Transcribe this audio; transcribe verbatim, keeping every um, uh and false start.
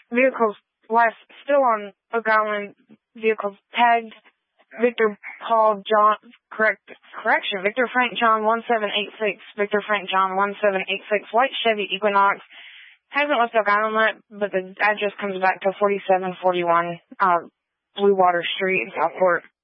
vehicles last still on Oak Island. Vehicles tagged Victor Paul John, correct, correction, Victor Frank John one seven eight six, Victor Frank John one seven eight six, white Chevy Equinox. Hasn't left Oak Island yet, but the address comes back to forty-seven forty-one, uh, Blue Water Street in Southport.